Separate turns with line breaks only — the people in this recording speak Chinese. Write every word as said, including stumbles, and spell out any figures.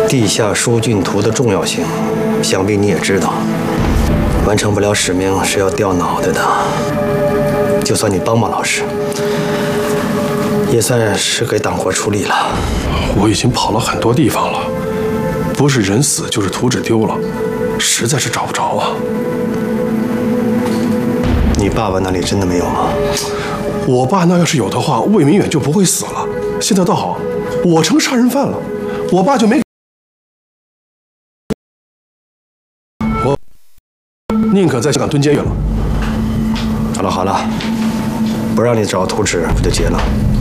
地下疏浚图的重要性，想必你也知道。完成不了使命是要掉脑袋的。就算你帮帮老师，也算是给党国出力了。
我已经跑了很多地方了，不是人死就是图纸丢了，实在是找不着啊。
你爸爸那里真的没有吗？
我爸那要是有的话，魏明远就不会死了。现在倒好，我成杀人犯了，我爸就没。我宁可在香港蹲监狱了。
好了好了，不让你找图纸，不就结了？